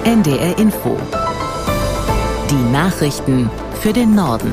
NDR Info. Die Nachrichten für den Norden.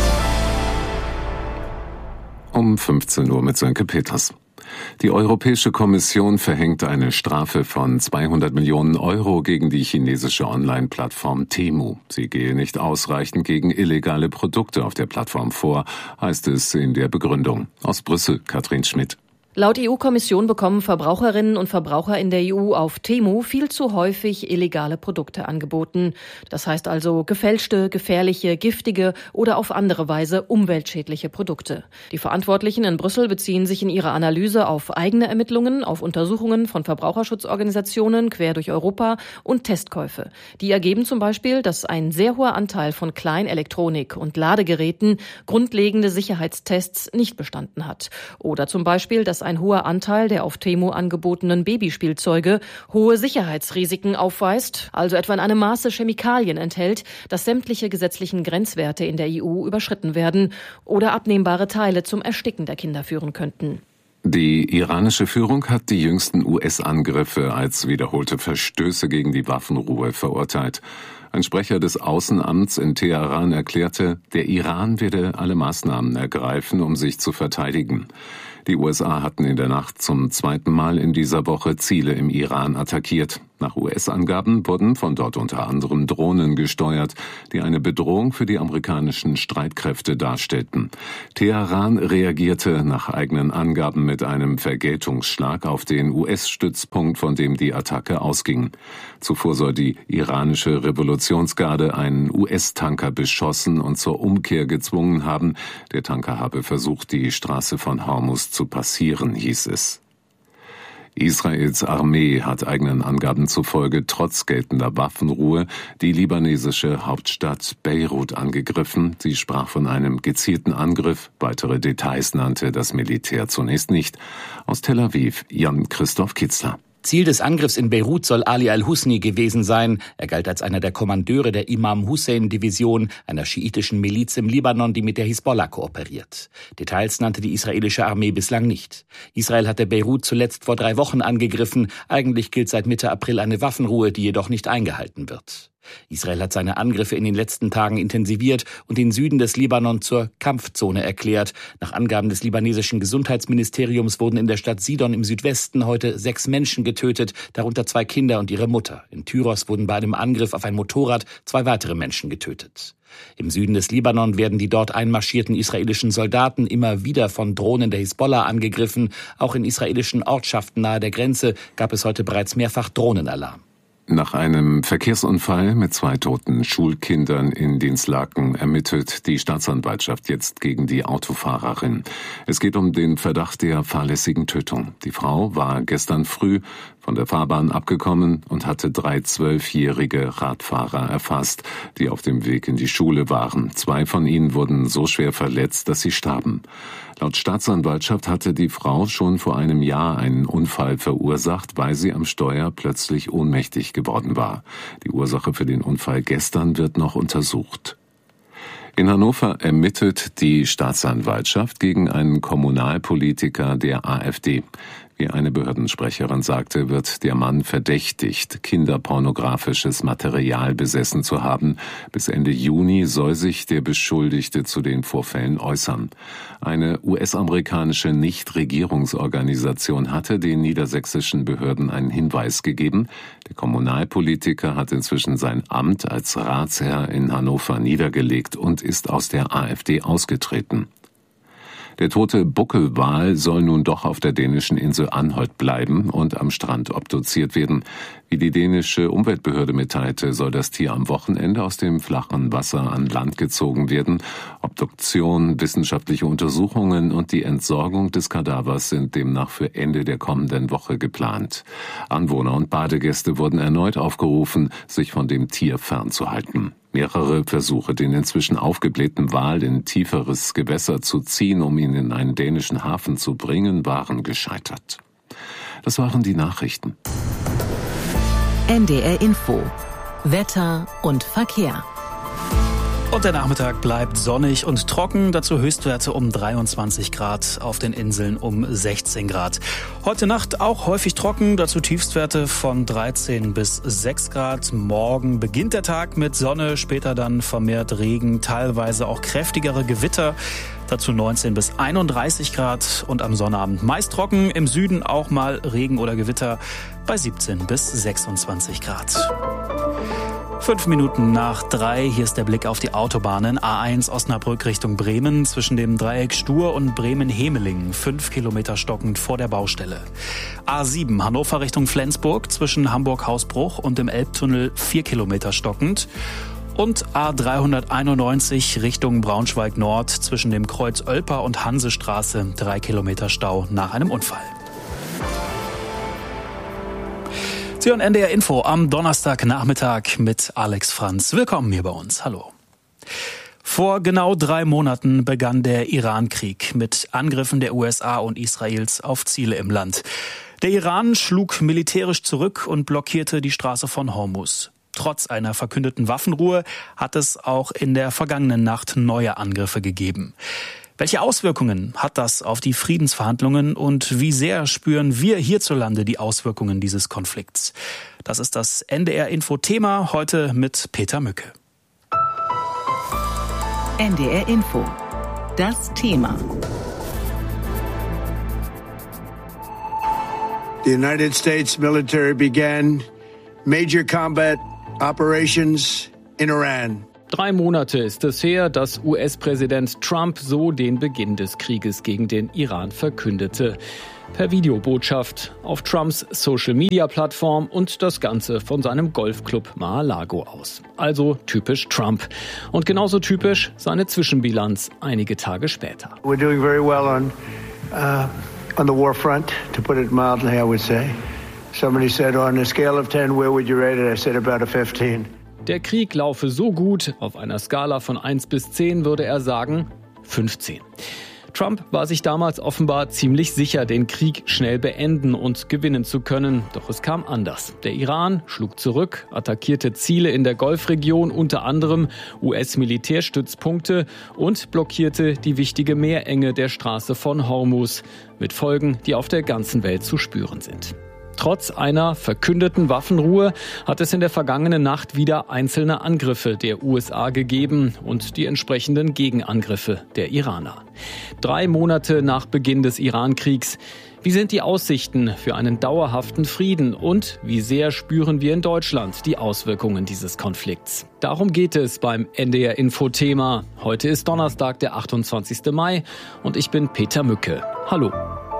Um 15 Uhr mit Sönke Peters. Die Europäische Kommission verhängt eine Strafe von 200 Millionen Euro gegen die chinesische Online-Plattform Temu. Sie gehe nicht ausreichend gegen illegale Produkte auf der Plattform vor, heißt es in der Begründung. Aus Brüssel, Katrin Schmidt. Laut EU-Kommission bekommen Verbraucherinnen und Verbraucher in der EU auf Temu viel zu häufig illegale Produkte angeboten. Das heißt also gefälschte, gefährliche, giftige oder auf andere Weise umweltschädliche Produkte. Die Verantwortlichen in Brüssel beziehen sich in ihrer Analyse auf eigene Ermittlungen, auf Untersuchungen von Verbraucherschutzorganisationen quer durch Europa und Testkäufe. Die ergeben zum Beispiel, dass ein sehr hoher Anteil von Kleinelektronik und Ladegeräten grundlegende Sicherheitstests nicht bestanden hat. Oder zum Beispiel, dass ein hoher Anteil der auf Temu angebotenen Babyspielzeuge hohe Sicherheitsrisiken aufweist, also etwa in einem Maße Chemikalien enthält, dass sämtliche gesetzlichen Grenzwerte in der EU überschritten werden oder abnehmbare Teile zum Ersticken der Kinder führen könnten. Die iranische Führung hat die jüngsten US-Angriffe als wiederholte Verstöße gegen die Waffenruhe verurteilt. Ein Sprecher des Außenamts in Teheran erklärte, der Iran werde alle Maßnahmen ergreifen, um sich zu verteidigen. Die USA hatten in der Nacht zum zweiten Mal in dieser Woche Ziele im Iran attackiert. Nach US-Angaben wurden von dort unter anderem Drohnen gesteuert, die eine Bedrohung für die amerikanischen Streitkräfte darstellten. Teheran reagierte nach eigenen Angaben mit einem Vergeltungsschlag auf den US-Stützpunkt, von dem die Attacke ausging. Zuvor soll die iranische Revolutionsgarde einen US-Tanker beschossen und zur Umkehr gezwungen haben. Der Tanker habe versucht, die Straße von Hormuz zu passieren, hieß es. Israels Armee hat eigenen Angaben zufolge trotz geltender Waffenruhe die libanesische Hauptstadt Beirut angegriffen. Sie sprach von einem gezielten Angriff. Weitere Details nannte das Militär zunächst nicht. Aus Tel Aviv, Jan-Christoph Kitzler. Ziel des Angriffs in Beirut soll Ali al-Husni gewesen sein. Er galt als einer der Kommandeure der Imam-Hussein-Division, einer schiitischen Miliz im Libanon, die mit der Hisbollah kooperiert. Details nannte die israelische Armee bislang nicht. Israel hatte Beirut zuletzt vor 3 Wochen angegriffen. Eigentlich gilt seit Mitte April eine Waffenruhe, die jedoch nicht eingehalten wird. Israel hat seine Angriffe in den letzten Tagen intensiviert und den Süden des Libanon zur Kampfzone erklärt. Nach Angaben des libanesischen Gesundheitsministeriums wurden in der Stadt Sidon im Südwesten heute 6 Menschen getötet, darunter 2 Kinder und ihre Mutter. In Tyros wurden bei einem Angriff auf ein Motorrad 2 weitere Menschen getötet. Im Süden des Libanon werden die dort einmarschierten israelischen Soldaten immer wieder von Drohnen der Hisbollah angegriffen. Auch in israelischen Ortschaften nahe der Grenze gab es heute bereits mehrfach Drohnenalarm. Nach einem Verkehrsunfall mit 2 toten Schulkindern in Dinslaken ermittelt die Staatsanwaltschaft jetzt gegen die Autofahrerin. Es geht um den Verdacht der fahrlässigen Tötung. Die Frau war gestern früh von der Fahrbahn abgekommen und hatte 3 12-jährige Radfahrer erfasst, die auf dem Weg in die Schule waren. 2 von ihnen wurden so schwer verletzt, dass sie starben. Laut Staatsanwaltschaft hatte die Frau schon vor einem Jahr einen Unfall verursacht, weil sie am Steuer plötzlich ohnmächtig geworden war. Die Ursache für den Unfall gestern wird noch untersucht. In Hannover ermittelt die Staatsanwaltschaft gegen einen Kommunalpolitiker der AfD. Wie eine Behördensprecherin sagte, wird der Mann verdächtigt, kinderpornografisches Material besessen zu haben. Bis Ende Juni soll sich der Beschuldigte zu den Vorfällen äußern. Eine US-amerikanische Nichtregierungsorganisation hatte den niedersächsischen Behörden einen Hinweis gegeben. Der Kommunalpolitiker hat inzwischen sein Amt als Ratsherr in Hannover niedergelegt und ist aus der AfD ausgetreten. Der tote Buckelwal soll nun doch auf der dänischen Insel Anholt bleiben und am Strand obduziert werden. Wie die dänische Umweltbehörde mitteilte, soll das Tier am Wochenende aus dem flachen Wasser an Land gezogen werden. Obduktion, wissenschaftliche Untersuchungen und die Entsorgung des Kadavers sind demnach für Ende der kommenden Woche geplant. Anwohner und Badegäste wurden erneut aufgerufen, sich von dem Tier fernzuhalten. Mehrere Versuche, den inzwischen aufgeblähten Wal in tieferes Gewässer zu ziehen, um ihn in einen dänischen Hafen zu bringen, waren gescheitert. Das waren die Nachrichten. NDR Info. Wetter und Verkehr. Und der Nachmittag bleibt sonnig und trocken, dazu Höchstwerte um 23 Grad, auf den Inseln um 16 Grad. Heute Nacht auch häufig trocken, dazu Tiefstwerte von 13 bis 6 Grad. Morgen beginnt der Tag mit Sonne, später dann vermehrt Regen, teilweise auch kräftigere Gewitter. Dazu 19 bis 31 Grad und am Sonnabend meist trocken, im Süden auch mal Regen oder Gewitter bei 17 bis 26 Grad. 5 Minuten nach 3, hier ist der Blick auf die Autobahnen. A1 Osnabrück Richtung Bremen, zwischen dem Dreieck Stur und Bremen-Hemelingen, 5 Kilometer stockend vor der Baustelle. A7 Hannover Richtung Flensburg, zwischen Hamburg-Hausbruch und dem Elbtunnel 4 Kilometer stockend. Und A391 Richtung Braunschweig-Nord, zwischen dem Kreuz Olper und Hansestraße, 3 Kilometer Stau nach einem Unfall. Sie hören NDR Info am Donnerstagnachmittag mit Alex Franz. Willkommen hier bei uns. Hallo. Vor genau 3 Monaten begann der Iran-Krieg mit Angriffen der USA und Israels auf Ziele im Land. Der Iran schlug militärisch zurück und blockierte die Straße von Hormuz. Trotz einer verkündeten Waffenruhe hat es auch in der vergangenen Nacht neue Angriffe gegeben. Welche Auswirkungen hat das auf die Friedensverhandlungen und wie sehr spüren wir hierzulande die Auswirkungen dieses Konflikts? Das ist das NDR-Info-Thema heute mit Peter Mücke. NDR Info. Das Thema. The United States military began major combat operations in Iran. 3 Monate ist es her, dass US-Präsident Trump so den Beginn des Krieges gegen den Iran verkündete. Per Videobotschaft auf Trumps Social-Media-Plattform und das Ganze von seinem Golfclub Mar-a-Lago aus. Also typisch Trump. Und genauso typisch seine Zwischenbilanz einige Tage später. We're doing very well on the war front, to put it mildly, I would say. Somebody said, on a scale of 10, where would you rate it? I said about a 15. Der Krieg laufe so gut, auf einer Skala von 1 bis 10 würde er sagen 15. Trump war sich damals offenbar ziemlich sicher, den Krieg schnell beenden und gewinnen zu können. Doch es kam anders. Der Iran schlug zurück, attackierte Ziele in der Golfregion, unter anderem US-Militärstützpunkte und blockierte die wichtige Meerenge der Straße von Hormuz mit Folgen, die auf der ganzen Welt zu spüren sind. Trotz einer verkündeten Waffenruhe hat es in der vergangenen Nacht wieder einzelne Angriffe der USA gegeben und die entsprechenden Gegenangriffe der Iraner. 3 Monate nach Beginn des Iran-Kriegs. Wie sind die Aussichten für einen dauerhaften Frieden und wie sehr spüren wir in Deutschland die Auswirkungen dieses Konflikts? Darum geht es beim NDR Info-Thema. Heute ist Donnerstag, der 28. Mai und ich bin Peter Mücke. Hallo.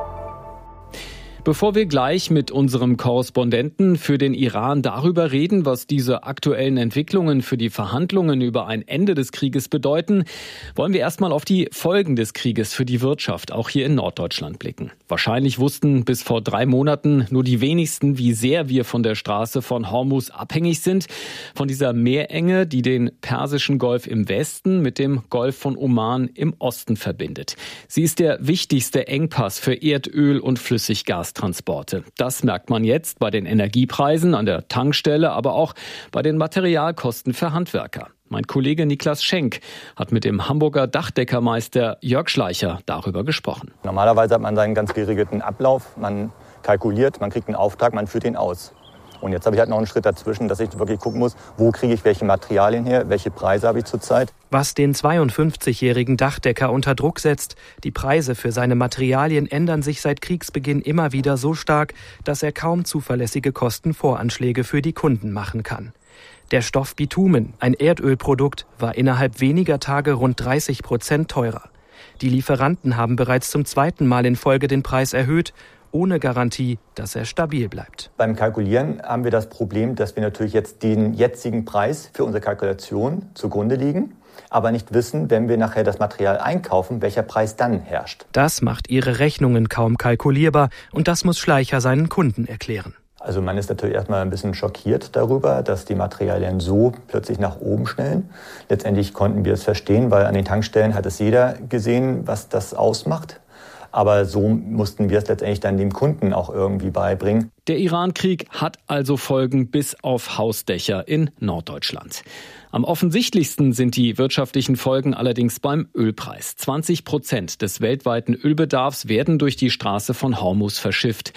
Bevor wir gleich mit unserem Korrespondenten für den Iran darüber reden, was diese aktuellen Entwicklungen für die Verhandlungen über ein Ende des Krieges bedeuten, wollen wir erstmal auf die Folgen des Krieges für die Wirtschaft auch hier in Norddeutschland blicken. Wahrscheinlich wussten bis vor 3 Monaten nur die wenigsten, wie sehr wir von der Straße von Hormuz abhängig sind, von dieser Meerenge, die den Persischen Golf im Westen mit dem Golf von Oman im Osten verbindet. Sie ist der wichtigste Engpass für Erdöl und Flüssiggastransporte. Das merkt man jetzt bei den Energiepreisen an der Tankstelle, aber auch bei den Materialkosten für Handwerker. Mein Kollege Niklas Schenk hat mit dem Hamburger Dachdeckermeister Jörg Schleicher darüber gesprochen. Normalerweise hat man seinen ganz geregelten Ablauf. Man kalkuliert, man kriegt einen Auftrag, man führt ihn aus. Und jetzt habe ich halt noch einen Schritt dazwischen, dass ich wirklich gucken muss, wo kriege ich welche Materialien her, welche Preise habe ich zurzeit. Was den 52-jährigen Dachdecker unter Druck setzt, die Preise für seine Materialien ändern sich seit Kriegsbeginn immer wieder so stark, dass er kaum zuverlässige Kostenvoranschläge für die Kunden machen kann. Der Stoff Bitumen, ein Erdölprodukt, war innerhalb weniger Tage rund 30% teurer. Die Lieferanten haben bereits zum 2. Mal in Folge den Preis erhöht, ohne Garantie, dass er stabil bleibt. Beim Kalkulieren haben wir das Problem, dass wir natürlich jetzt den jetzigen Preis für unsere Kalkulation zugrunde liegen, aber nicht wissen, wenn wir nachher das Material einkaufen, welcher Preis dann herrscht. Das macht ihre Rechnungen kaum kalkulierbar und das muss Schleicher seinen Kunden erklären. Also man ist natürlich erstmal ein bisschen schockiert darüber, dass die Materialien so plötzlich nach oben schnellen. Letztendlich konnten wir es verstehen, weil an den Tankstellen hat es jeder gesehen, was das ausmacht. Aber so mussten wir es letztendlich dann dem Kunden auch irgendwie beibringen. Der Iran-Krieg hat also Folgen bis auf Hausdächer in Norddeutschland. Am offensichtlichsten sind die wirtschaftlichen Folgen allerdings beim Ölpreis. 20% des weltweiten Ölbedarfs werden durch die Straße von Hormuz verschifft.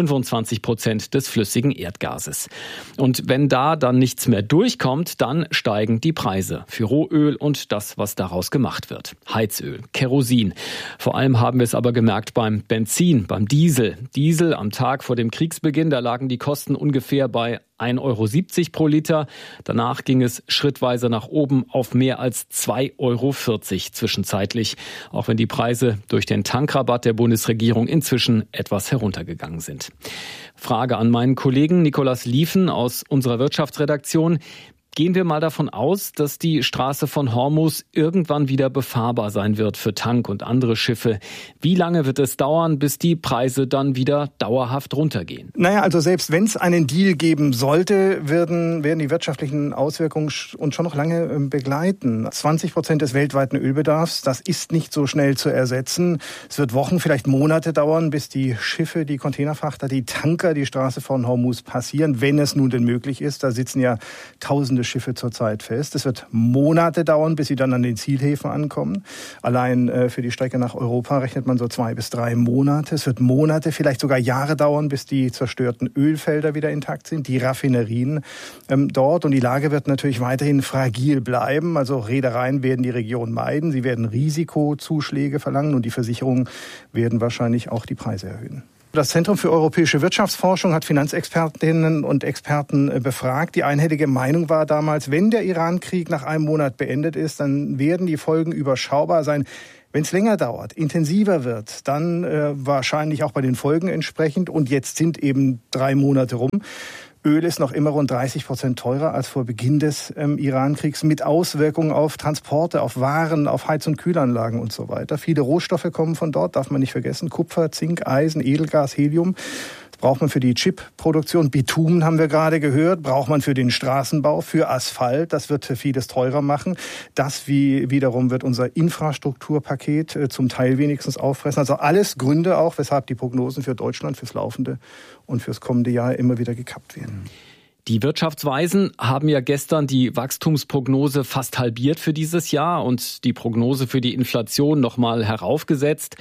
25% des flüssigen Erdgases. Und wenn da dann nichts mehr durchkommt, dann steigen die Preise für Rohöl und das, was daraus gemacht wird. Heizöl, Kerosin. Vor allem haben wir es aber gemerkt beim Benzin, beim Diesel. Diesel am Tag vor dem Kriegsbeginn, da lagen die Kosten ungefähr bei 1,70 Euro pro Liter. Danach ging es schrittweise nach oben auf mehr als 2,40 Euro zwischenzeitlich, auch wenn die Preise durch den Tankrabatt der Bundesregierung inzwischen etwas heruntergegangen sind. Frage an meinen Kollegen Nicolas Liefen aus unserer Wirtschaftsredaktion. Gehen wir mal davon aus, dass die Straße von Hormuz irgendwann wieder befahrbar sein wird für Tank- und andere Schiffe. Wie lange wird es dauern, bis die Preise dann wieder dauerhaft runtergehen? Naja, also selbst wenn es einen Deal geben sollte, werden die wirtschaftlichen Auswirkungen uns schon noch lange begleiten. 20% des weltweiten Ölbedarfs, das ist nicht so schnell zu ersetzen. Es wird Wochen, vielleicht Monate dauern, bis die Schiffe, die Containerfrachter, die Tanker die Straße von Hormuz passieren, wenn es nun denn möglich ist. Da sitzen ja Tausende Schiffe zurzeit fest. Es wird Monate dauern, bis sie dann an den Zielhäfen ankommen. Allein für die Strecke nach Europa rechnet man so 2 bis 3 Monate. Es wird Monate, vielleicht sogar Jahre dauern, bis die zerstörten Ölfelder wieder intakt sind, die Raffinerien dort. Und die Lage wird natürlich weiterhin fragil bleiben. Also Reedereien werden die Region meiden. Sie werden Risikozuschläge verlangen und die Versicherungen werden wahrscheinlich auch die Preise erhöhen. Das Zentrum für europäische Wirtschaftsforschung hat Finanzexpertinnen und Experten befragt. Die einhellige Meinung war damals, wenn der Iran-Krieg nach einem Monat beendet ist, dann werden die Folgen überschaubar sein. Wenn es länger dauert, intensiver wird, dann wahrscheinlich auch bei den Folgen entsprechend. Und jetzt sind eben 3 Monate rum. Öl ist noch immer rund 30% teurer als vor Beginn des Iran-Kriegs mit Auswirkungen auf Transporte, auf Waren, auf Heiz- und Kühlanlagen und so weiter. Viele Rohstoffe kommen von dort, darf man nicht vergessen. Kupfer, Zink, Eisen, Edelgas, Helium. Das braucht man für die Chip-Produktion. Bitumen haben wir gerade gehört. Braucht man für den Straßenbau, für Asphalt. Das wird vieles teurer machen. Das wiederum wird unser Infrastrukturpaket zum Teil wenigstens auffressen. Also alles Gründe auch, weshalb die Prognosen für Deutschland, fürs laufende und fürs kommende Jahr immer wieder gekappt werden. Die Wirtschaftsweisen haben ja gestern die Wachstumsprognose fast halbiert für dieses Jahr und die Prognose für die Inflation nochmal heraufgesetzt.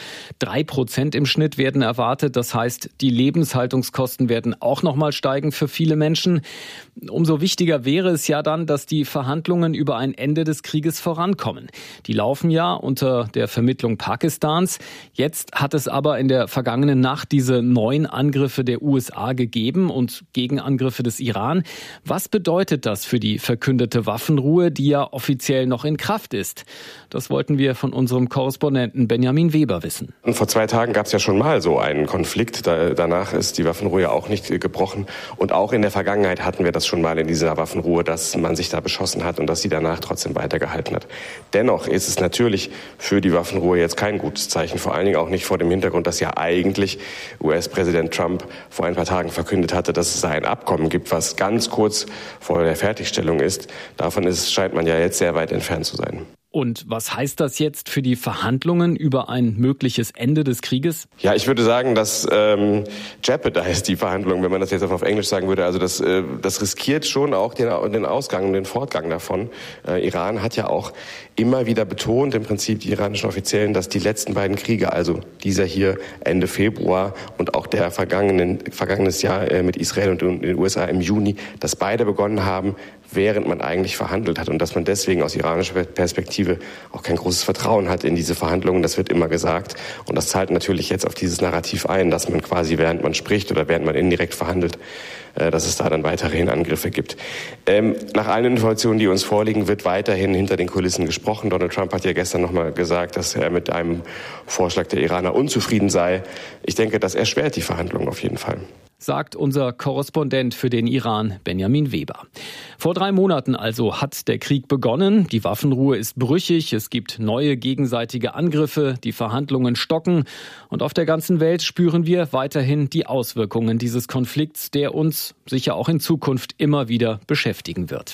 3% im Schnitt werden erwartet. Das heißt, die Lebenshaltungskosten werden auch nochmal steigen für viele Menschen. Umso wichtiger wäre es ja dann, dass die Verhandlungen über ein Ende des Krieges vorankommen. Die laufen ja unter der Vermittlung Pakistans. Jetzt hat es aber in der vergangenen Nacht diese 9 Angriffe der USA gegeben und Gegenangriffe des Iran. Was bedeutet das für die verkündete Waffenruhe, die ja offiziell noch in Kraft ist? Das wollten wir von unserem Korrespondenten Benjamin Weber wissen. Und vor 2 Tagen gab es ja schon mal so einen Konflikt. Danach ist die Waffenruhe ja auch nicht gebrochen. Und auch in der Vergangenheit hatten wir das schon mal in dieser Waffenruhe, dass man sich da beschossen hat und dass sie danach trotzdem weitergehalten hat. Dennoch ist es natürlich für die Waffenruhe jetzt kein gutes Zeichen. Vor allen Dingen auch nicht vor dem Hintergrund, dass ja eigentlich US-Präsident Trump vor ein paar Tagen verkündet hatte, dass es da ein Abkommen gibt, was ganz kurz vor der Fertigstellung ist. Davon scheint man ja jetzt sehr weit entfernt zu sein. Und was heißt das jetzt für die Verhandlungen über ein mögliches Ende des Krieges? Ja, ich würde sagen, dass jeopardize die Verhandlungen, wenn man das jetzt auf Englisch sagen würde. Also das riskiert schon auch den Ausgang und den Fortgang davon. Iran hat ja auch immer wieder betont, im Prinzip die iranischen Offiziellen, dass die letzten beiden Kriege, also dieser hier Ende Februar und auch der vergangenes Jahr mit Israel und den USA im Juni, dass beide begonnen haben, während man eigentlich verhandelt hat und dass man deswegen aus iranischer Perspektive auch kein großes Vertrauen hat in diese Verhandlungen. Das wird immer gesagt und das zahlt natürlich jetzt auf dieses Narrativ ein, dass man quasi während man spricht oder während man indirekt verhandelt, dass es da dann weiterhin Angriffe gibt. Nach allen Informationen, die uns vorliegen, wird weiterhin hinter den Kulissen gesprochen. Donald Trump hat ja gestern nochmal gesagt, dass er mit einem Vorschlag der Iraner unzufrieden sei. Ich denke, das erschwert die Verhandlungen auf jeden Fall. Sagt unser Korrespondent für den Iran, Benjamin Weber. Vor 3 Monaten also hat der Krieg begonnen. Die Waffenruhe ist brüchig. Es gibt neue gegenseitige Angriffe. Die Verhandlungen stocken. Und auf der ganzen Welt spüren wir weiterhin die Auswirkungen dieses Konflikts, der uns sicher auch in Zukunft immer wieder beschäftigen wird.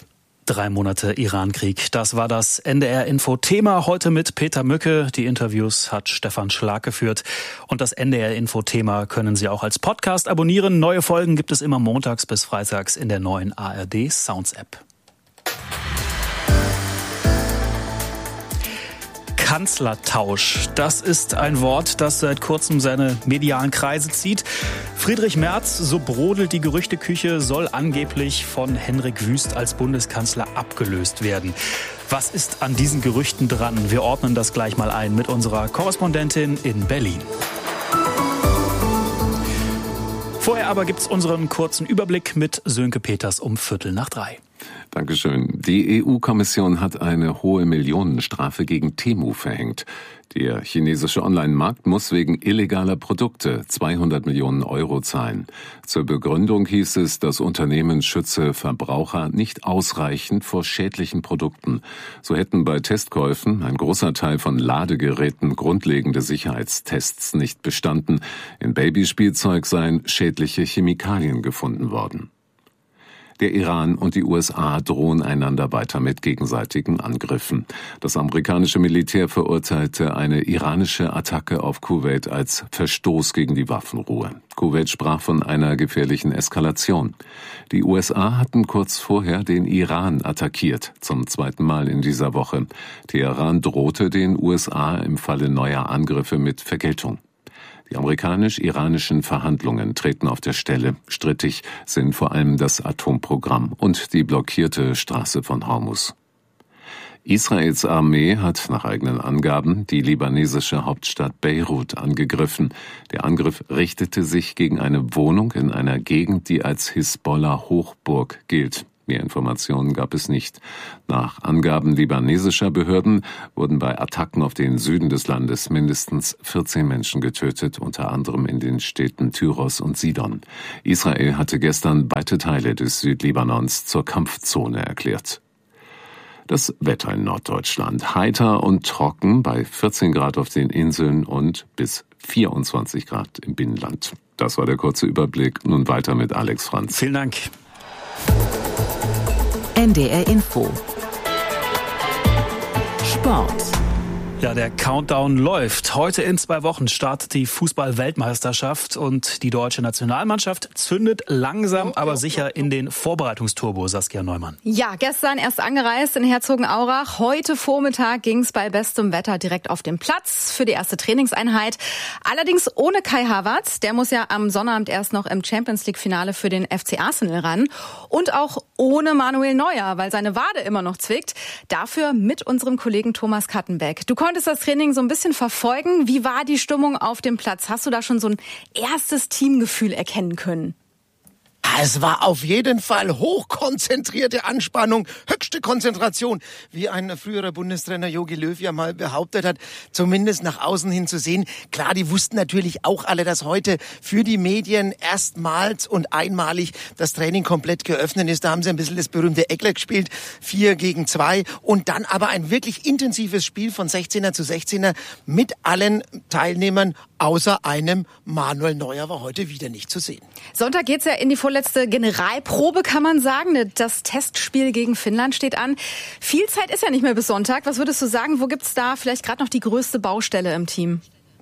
3 Monate Iran-Krieg. Das war das NDR-Info-Thema heute mit Peter Mücke. Die Interviews hat Stefan Schlag geführt. Und das NDR-Info-Thema können Sie auch als Podcast abonnieren. Neue Folgen gibt es immer montags bis freitags in der neuen ARD Sounds-App. Kanzlertausch. Das ist ein Wort, das seit kurzem seine medialen Kreise zieht. Friedrich Merz, so brodelt die Gerüchteküche, soll angeblich von Henrik Wüst als Bundeskanzler abgelöst werden. Was ist an diesen Gerüchten dran? Wir ordnen das gleich mal ein mit unserer Korrespondentin in Berlin. Vorher aber gibt's unseren kurzen Überblick mit Sönke Peters um 2:45. Dankeschön. Die EU-Kommission hat eine hohe Millionenstrafe gegen Temu verhängt. Der chinesische Online-Markt muss wegen illegaler Produkte 200 Millionen Euro zahlen. Zur Begründung hieß es, das Unternehmen schütze Verbraucher nicht ausreichend vor schädlichen Produkten. So hätten bei Testkäufen ein großer Teil von Ladegeräten grundlegende Sicherheitstests nicht bestanden. In Babyspielzeug seien schädliche Chemikalien gefunden worden. Der Iran und die USA drohen einander weiter mit gegenseitigen Angriffen. Das amerikanische Militär verurteilte eine iranische Attacke auf Kuwait als Verstoß gegen die Waffenruhe. Kuwait sprach von einer gefährlichen Eskalation. Die USA hatten kurz vorher den Iran attackiert, zum 2. Mal in dieser Woche. Teheran drohte den USA im Falle neuer Angriffe mit Vergeltung. Die amerikanisch-iranischen Verhandlungen treten auf der Stelle. Strittig sind vor allem das Atomprogramm und die blockierte Straße von Hormuz. Israels Armee hat nach eigenen Angaben die libanesische Hauptstadt Beirut angegriffen. Der Angriff richtete sich gegen eine Wohnung in einer Gegend, die als Hisbollah-Hochburg gilt. Mehr Informationen gab es nicht. Nach Angaben libanesischer Behörden wurden bei Attacken auf den Süden des Landes mindestens 14 Menschen getötet, unter anderem in den Städten Tyros und Sidon. Israel hatte gestern weite Teile des Südlibanons zur Kampfzone erklärt. Das Wetter in Norddeutschland. Heiter und trocken bei 14 Grad auf den Inseln und bis 24 Grad im Binnenland. Das war der kurze Überblick. Nun weiter mit Alex Franz. Vielen Dank. NDR Info. Sport. Ja, der Countdown läuft. Heute in 2 Wochen startet die Fußball-Weltmeisterschaft und die deutsche Nationalmannschaft zündet langsam, aber sicher in den Vorbereitungsturbo, Saskia Neumann. Ja, gestern erst angereist in Herzogenaurach. Heute Vormittag ging es bei bestem Wetter direkt auf den Platz für die erste Trainingseinheit. Allerdings ohne Kai Havertz. Der muss ja am Sonnabend erst noch im Champions-League-Finale für den FC Arsenal ran. Und auch ohne Manuel Neuer, weil seine Wade immer noch zwickt. Dafür mit unserem Kollegen Thomas Kattenbeck. Du konntest das Training so ein bisschen verfolgen. Wie war die Stimmung auf dem Platz? Hast du da schon so ein erstes Teamgefühl erkennen können? Es war auf jeden Fall hochkonzentrierte Anspannung, höchste Konzentration, wie ein früherer Bundestrainer Jogi Löw ja mal behauptet hat, zumindest nach außen hin zu sehen. Klar, die wussten natürlich auch alle, dass heute für die Medien erstmals und einmalig das Training komplett geöffnet ist. Da haben sie ein bisschen das berühmte Eckler gespielt, 4-gegen-2 und dann aber ein wirklich intensives Spiel von 16er zu 16er mit allen Teilnehmern, außer einem Manuel Neuer war heute wieder nicht zu sehen. Sonntag geht's ja in die vorletzte Generalprobe, kann man sagen. Das Testspiel gegen Finnland steht an. Viel Zeit ist ja nicht mehr bis Sonntag. Was würdest du sagen, wo gibt's da vielleicht gerade noch die größte Baustelle im Team?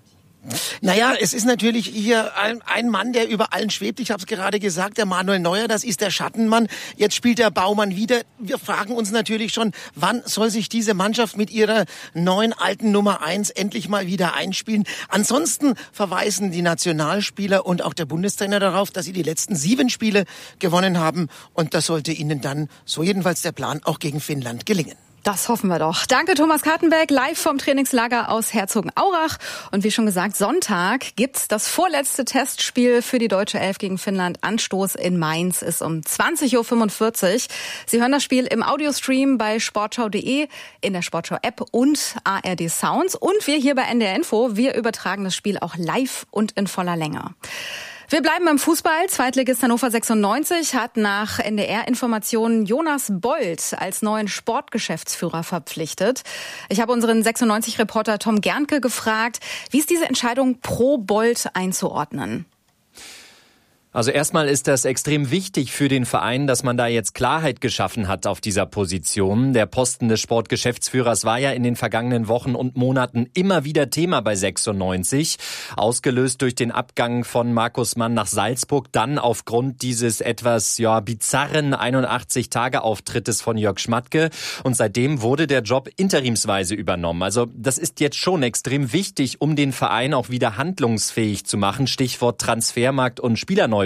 Naja, es ist natürlich hier ein Mann, der über allen schwebt. Ich habe es gerade gesagt, der Manuel Neuer, das ist der Schattenmann. Jetzt spielt der Baumann wieder. Wir fragen uns natürlich schon, wann soll sich diese Mannschaft mit ihrer neuen alten Nummer 1 endlich mal wieder einspielen? Ansonsten verweisen die Nationalspieler und auch der Bundestrainer darauf, dass sie die letzten 7 Spiele gewonnen haben. Und das sollte ihnen dann, so jedenfalls der Plan, auch gegen Finnland gelingen. Das hoffen wir doch. Danke, Thomas Kattenbeck, live vom Trainingslager aus Herzogenaurach. Und wie schon gesagt, Sonntag gibt's das vorletzte Testspiel für die deutsche Elf gegen Finnland. Anstoß in Mainz ist um 20:45 Uhr. Sie hören das Spiel im Audiostream bei sportschau.de, in der Sportschau-App und ARD Sounds. Und wir hier bei NDR Info, wir übertragen das Spiel auch live und in voller Länge. Wir bleiben beim Fußball. Zweitligist Hannover 96 hat nach NDR-Informationen Jonas Bold als neuen Sportgeschäftsführer verpflichtet. Ich habe unseren 96-Reporter Tom Gernke gefragt, wie ist diese Entscheidung pro Bold einzuordnen? Also erstmal ist das extrem wichtig für den Verein, dass man da jetzt Klarheit geschaffen hat auf dieser Position. Der Posten des Sportgeschäftsführers war ja in den vergangenen Wochen und Monaten immer wieder Thema bei 96. Ausgelöst durch den Abgang von Markus Mann nach Salzburg, dann aufgrund dieses etwas bizarren 81-Tage-Auftrittes von Jörg Schmatke. Und seitdem wurde der Job interimsweise übernommen. Also das ist jetzt schon extrem wichtig, um den Verein auch wieder handlungsfähig zu machen. Stichwort Transfermarkt und Spielerneuverpflichtungen.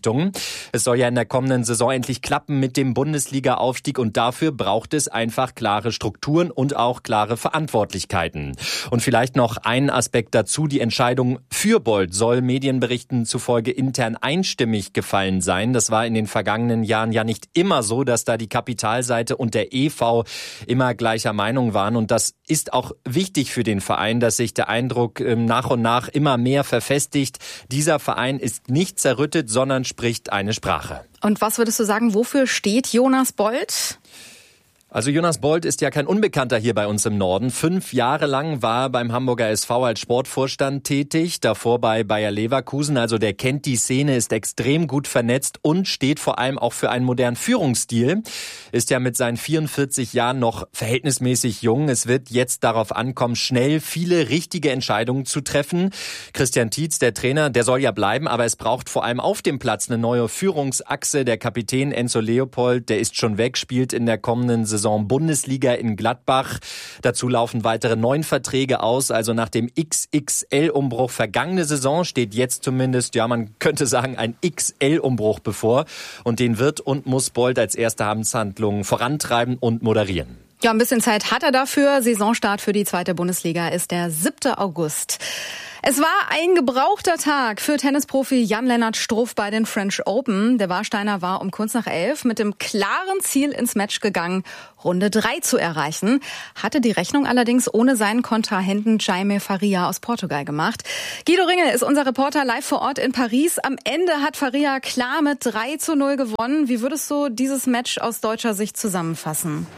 Es soll ja in der kommenden Saison endlich klappen mit dem Bundesliga-Aufstieg und dafür braucht es einfach klare Strukturen und auch klare Verantwortlichkeiten. Und vielleicht noch ein Aspekt dazu. Die Entscheidung für Bold soll Medienberichten zufolge intern einstimmig gefallen sein. Das war in den vergangenen Jahren ja nicht immer so, dass da die Kapitalseite und der EV immer gleicher Meinung waren. Und das ist auch wichtig für den Verein, dass sich der Eindruck nach und nach immer mehr verfestigt. Dieser Verein ist nicht zerrüttet, sondern spricht eine Sprache. Und was würdest du sagen, wofür steht Jonas Bold? Also Jonas Bold ist ja kein Unbekannter hier bei uns im Norden. 5 Jahre lang war er beim Hamburger SV als Sportvorstand tätig, davor bei Bayer Leverkusen. Also der kennt die Szene, ist extrem gut vernetzt und steht vor allem auch für einen modernen Führungsstil. Ist ja mit seinen 44 Jahren noch verhältnismäßig jung. Es wird jetzt darauf ankommen, schnell viele richtige Entscheidungen zu treffen. Christian Tietz, der Trainer, der soll ja bleiben, aber es braucht vor allem auf dem Platz eine neue Führungsachse. Der Kapitän Enzo Leopold, der ist schon weg, spielt in der kommenden Saison Bundesliga in Gladbach. Dazu laufen weitere 9 Verträge aus. Also nach dem XXL-Umbruch vergangene Saison steht jetzt zumindest, man könnte sagen, ein XL-Umbruch bevor. Und den wird und muss Bold als erste Amtshandlung vorantreiben und moderieren. Ja, ein bisschen Zeit hat er dafür. Saisonstart für die 2. Bundesliga ist der 7. August. Es war ein gebrauchter Tag für Tennisprofi Jan-Lennart Struff bei den French Open. Der Warsteiner war um kurz nach 11 mit dem klaren Ziel ins Match gegangen, Runde 3 zu erreichen. Hatte die Rechnung allerdings ohne seinen Kontrahenten Jaime Faria aus Portugal gemacht. Guido Ringel ist unser Reporter live vor Ort in Paris. Am Ende hat Faria klar mit 3:0 gewonnen. Wie würdest du dieses Match aus deutscher Sicht zusammenfassen?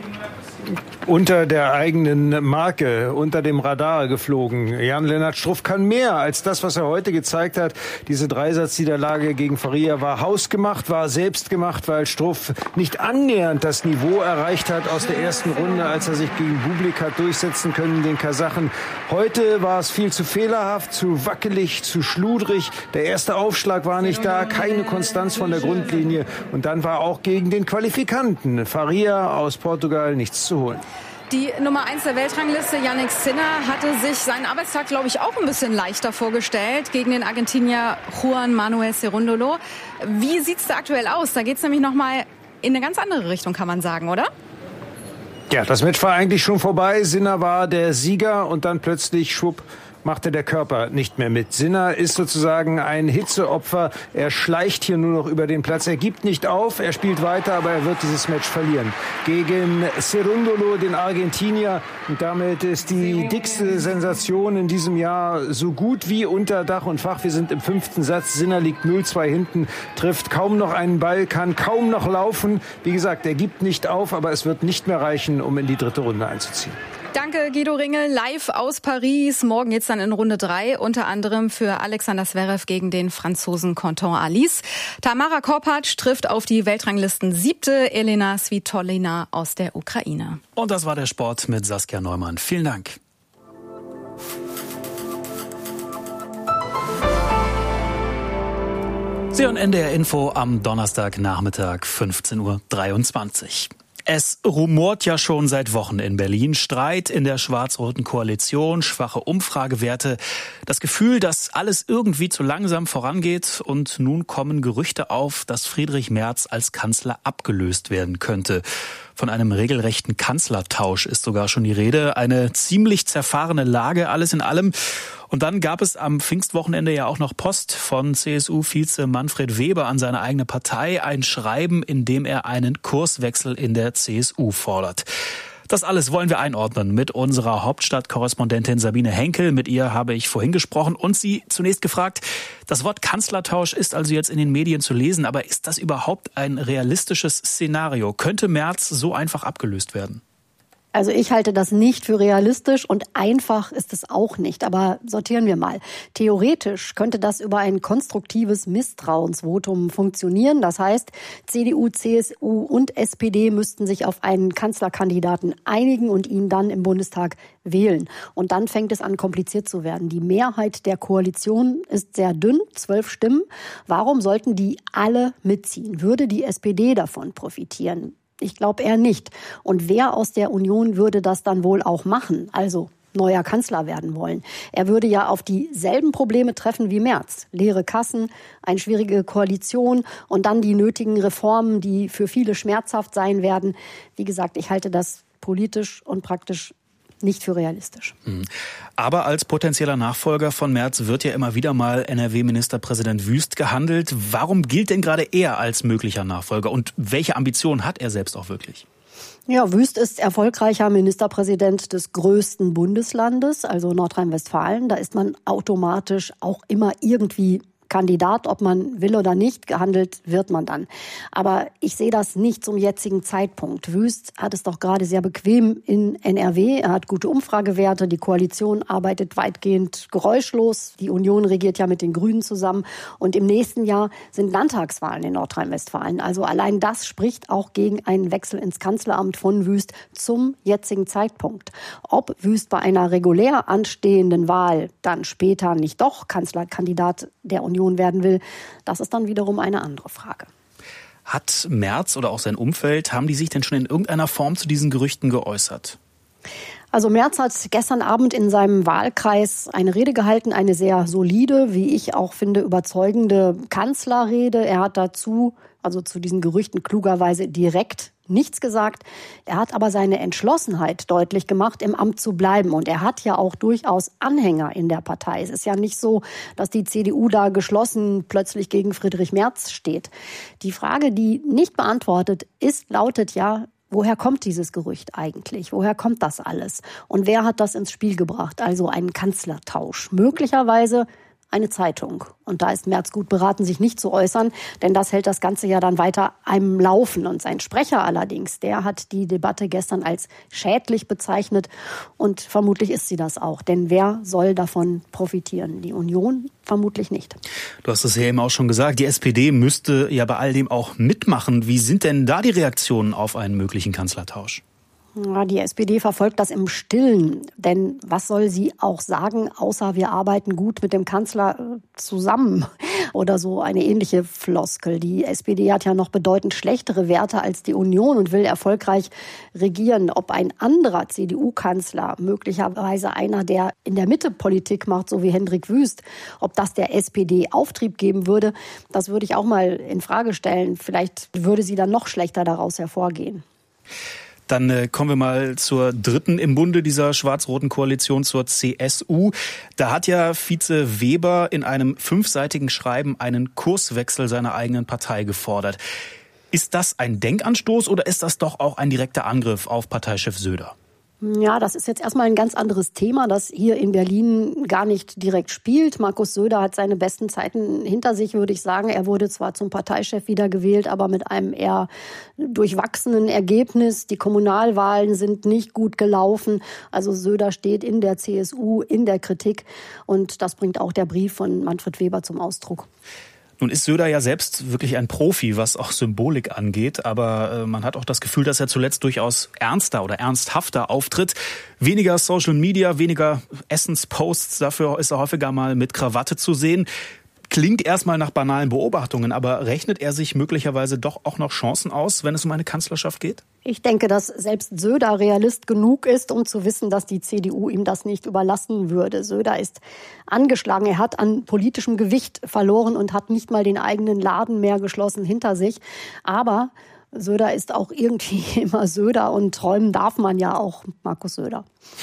Unter der eigenen Marke, unter dem Radar geflogen. Jan-Lennart Struff kann mehr als das, was er heute gezeigt hat. Diese Dreisatzniederlage gegen Faria war hausgemacht, war selbst gemacht, weil Struff nicht annähernd das Niveau erreicht hat aus der ersten Runde, als er sich gegen Bublik hat durchsetzen können, den Kasachen. Heute war es viel zu fehlerhaft, zu wackelig, zu schludrig. Der erste Aufschlag war nicht da, keine Konstanz von der Grundlinie. Und dann war auch gegen den Qualifikanten Faria aus Portugal nichts zu holen. Die Nummer 1 der Weltrangliste, Jannik Sinner, hatte sich seinen Arbeitstag, glaube ich, auch ein bisschen leichter vorgestellt gegen den Argentinier Juan Manuel Cerúndolo. Wie sieht's da aktuell aus? Da geht's nämlich nochmal in eine ganz andere Richtung, kann man sagen, oder? Ja, das Match war eigentlich schon vorbei. Sinner war der Sieger und dann plötzlich schwupp machte der Körper nicht mehr mit. Sinner ist sozusagen ein Hitzeopfer. Er schleicht hier nur noch über den Platz. Er gibt nicht auf, er spielt weiter, aber er wird dieses Match verlieren. Gegen Cerúndolo, den Argentinier. Und damit ist die dickste Sensation in diesem Jahr so gut wie unter Dach und Fach. Wir sind im 5. Satz. Sinner liegt 0-2 hinten, trifft kaum noch einen Ball, kann kaum noch laufen. Wie gesagt, er gibt nicht auf, aber es wird nicht mehr reichen, um in die 3. Runde einzuziehen. Danke, Guido Ringel, live aus Paris. Morgen geht's dann in Runde 3, unter anderem für Alexander Zverev gegen den Franzosen Quentin Alice. Tamara Korpatsch trifft auf die Weltranglisten 7. Elena Svitolina aus der Ukraine. Und das war der Sport mit Saskia Neumann. Vielen Dank. Sie und NDR Info am Donnerstagnachmittag 15:23 Uhr. Es rumort ja schon seit Wochen in Berlin. Streit in der schwarz-roten Koalition, schwache Umfragewerte, das Gefühl, dass alles irgendwie zu langsam vorangeht. Und nun kommen Gerüchte auf, dass Friedrich Merz als Kanzler abgelöst werden könnte. Von einem regelrechten Kanzlertausch ist sogar schon die Rede. Eine ziemlich zerfahrene Lage, alles in allem. Und dann gab es am Pfingstwochenende ja auch noch Post von CSU-Vize Manfred Weber an seine eigene Partei. Ein Schreiben, in dem er einen Kurswechsel in der CSU fordert. Das alles wollen wir einordnen mit unserer Hauptstadtkorrespondentin Sabine Henkel. Mit ihr habe ich vorhin gesprochen und sie zunächst gefragt, das Wort Kanzlertausch ist also jetzt in den Medien zu lesen, aber ist das überhaupt ein realistisches Szenario? Könnte Merz so einfach abgelöst werden? Also ich halte das nicht für realistisch und einfach ist es auch nicht. Aber sortieren wir mal. Theoretisch könnte das über ein konstruktives Misstrauensvotum funktionieren. Das heißt, CDU, CSU und SPD müssten sich auf einen Kanzlerkandidaten einigen und ihn dann im Bundestag wählen. Und dann fängt es an, kompliziert zu werden. Die Mehrheit der Koalition ist sehr dünn, 12 Stimmen. Warum sollten die alle mitziehen? Würde die SPD davon profitieren? Ich glaube eher nicht. Und wer aus der Union würde das dann wohl auch machen? Also neuer Kanzler werden wollen. Er würde ja auf dieselben Probleme treffen wie Merz. Leere Kassen, eine schwierige Koalition und dann die nötigen Reformen, die für viele schmerzhaft sein werden. Wie gesagt, ich halte das politisch und praktisch nicht für realistisch. Aber als potenzieller Nachfolger von Merz wird ja immer wieder mal NRW-Ministerpräsident Wüst gehandelt. Warum gilt denn gerade er als möglicher Nachfolger und welche Ambitionen hat er selbst auch wirklich? Ja, Wüst ist erfolgreicher Ministerpräsident des größten Bundeslandes, also Nordrhein-Westfalen. Da ist man automatisch auch immer irgendwie Kandidat, ob man will oder nicht, gehandelt wird man dann. Aber ich sehe das nicht zum jetzigen Zeitpunkt. Wüst hat es doch gerade sehr bequem in NRW. Er hat gute Umfragewerte, die Koalition arbeitet weitgehend geräuschlos. Die Union regiert ja mit den Grünen zusammen. Und im nächsten Jahr sind Landtagswahlen in Nordrhein-Westfalen. Also allein das spricht auch gegen einen Wechsel ins Kanzleramt von Wüst zum jetzigen Zeitpunkt. Ob Wüst bei einer regulär anstehenden Wahl dann später nicht doch Kanzlerkandidat der Union werden will, das ist dann wiederum eine andere Frage. Hat Merz oder auch sein Umfeld, haben die sich denn schon in irgendeiner Form zu diesen Gerüchten geäußert? Also Merz hat gestern Abend in seinem Wahlkreis eine Rede gehalten, eine sehr solide, wie ich auch finde, überzeugende Kanzlerrede. Er hat dazu, also zu diesen Gerüchten klugerweise direkt nichts gesagt. Er hat aber seine Entschlossenheit deutlich gemacht, im Amt zu bleiben. Und er hat ja auch durchaus Anhänger in der Partei. Es ist ja nicht so, dass die CDU da geschlossen plötzlich gegen Friedrich Merz steht. Die Frage, die nicht beantwortet ist, lautet ja, woher kommt dieses Gerücht eigentlich? Woher kommt das alles? Und wer hat das ins Spiel gebracht? Also einen Kanzlertausch. Möglicherweise eine Zeitung. Und da ist Merz gut beraten, sich nicht zu äußern, denn das hält das Ganze ja dann weiter am Laufen. Und sein Sprecher allerdings, der hat die Debatte gestern als schädlich bezeichnet und vermutlich ist sie das auch. Denn wer soll davon profitieren? Die Union? Vermutlich nicht. Du hast es ja eben auch schon gesagt, die SPD müsste ja bei all dem auch mitmachen. Wie sind denn da die Reaktionen auf einen möglichen Kanzlertausch? Ja, die SPD verfolgt das im Stillen, denn was soll sie auch sagen, außer wir arbeiten gut mit dem Kanzler zusammen oder so eine ähnliche Floskel. Die SPD hat ja noch bedeutend schlechtere Werte als die Union und will erfolgreich regieren. Ob ein anderer CDU-Kanzler, möglicherweise einer, der in der Mitte Politik macht, so wie Hendrik Wüst, ob das der SPD Auftrieb geben würde, das würde ich auch mal in Frage stellen. Vielleicht würde sie dann noch schlechter daraus hervorgehen. Dann kommen wir mal zur dritten im Bunde dieser schwarz-roten Koalition, zur CSU. Da hat ja Vize Weber in einem 5-seitigen Schreiben einen Kurswechsel seiner eigenen Partei gefordert. Ist das ein Denkanstoß oder ist das doch auch ein direkter Angriff auf Parteichef Söder? Ja, das ist jetzt erstmal ein ganz anderes Thema, das hier in Berlin gar nicht direkt spielt. Markus Söder hat seine besten Zeiten hinter sich, würde ich sagen. Er wurde zwar zum Parteichef wiedergewählt, aber mit einem eher durchwachsenen Ergebnis. Die Kommunalwahlen sind nicht gut gelaufen. Also Söder steht in der CSU in der Kritik. Und das bringt auch der Brief von Manfred Weber zum Ausdruck. Nun ist Söder ja selbst wirklich ein Profi, was auch Symbolik angeht. Aber man hat auch das Gefühl, dass er zuletzt durchaus ernster oder ernsthafter auftritt. Weniger Social Media, weniger Essensposts. Dafür ist er häufiger mal mit Krawatte zu sehen. Klingt erstmal nach banalen Beobachtungen, aber rechnet er sich möglicherweise doch auch noch Chancen aus, wenn es um eine Kanzlerschaft geht? Ich denke, dass selbst Söder Realist genug ist, um zu wissen, dass die CDU ihm das nicht überlassen würde. Söder ist angeschlagen. Er hat an politischem Gewicht verloren und hat nicht mal den eigenen Laden mehr geschlossen hinter sich. Aber Söder ist auch irgendwie immer Söder und träumen darf man ja auch, Markus Söder.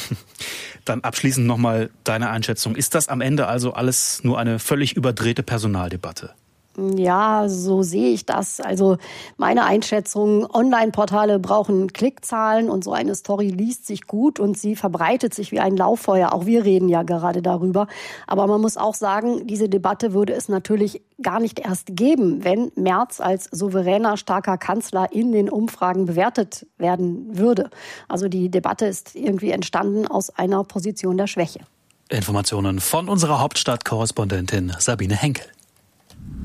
Dann abschließend nochmal deine Einschätzung. Ist das am Ende also alles nur eine völlig überdrehte Personaldebatte? Ja, so sehe ich das. Also meine Einschätzung, Online-Portale brauchen Klickzahlen und so eine Story liest sich gut und sie verbreitet sich wie ein Lauffeuer. Auch wir reden ja gerade darüber. Aber man muss auch sagen, diese Debatte würde es natürlich gar nicht erst geben, wenn Merz als souveräner, starker Kanzler in den Umfragen bewertet werden würde. Also die Debatte ist irgendwie entstanden aus einer Position der Schwäche. Informationen von unserer Hauptstadtkorrespondentin Sabine Henkel.